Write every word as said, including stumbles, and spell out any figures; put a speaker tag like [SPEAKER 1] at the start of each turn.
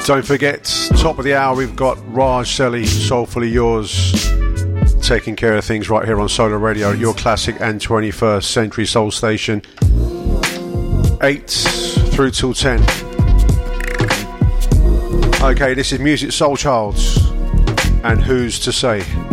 [SPEAKER 1] Don't forget, top of the hour, we've got Raj Selly, Soulfully Yours, taking care of things right here on Solar Radio, your classic and twenty-first century soul station, eight through till ten. Okay, this is Music Soul Child and Who's to Say.